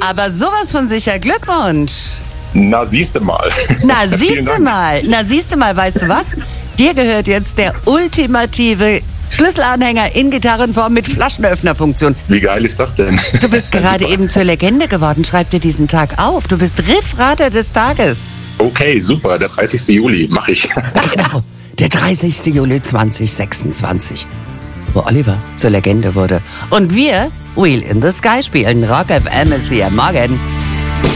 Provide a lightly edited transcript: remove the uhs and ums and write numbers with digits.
aber sowas von sicher. Glückwunsch. Na, siehste mal. Na, siehste mal, weißt du was? Dir gehört jetzt der ultimative Schlüsselanhänger in Gitarrenform mit Flaschenöffnerfunktion. Wie geil ist das denn? Du bist gerade eben zur Legende geworden. Schreib dir diesen Tag auf. Du bist Riffrater des Tages. Okay, super. Der 30. Juli, mach ich. Genau, der 30. Juli 2026, wo Oliver zur Legende wurde. Und wir Wheel in the Sky spielen. Rock FM ist hier. Morgen.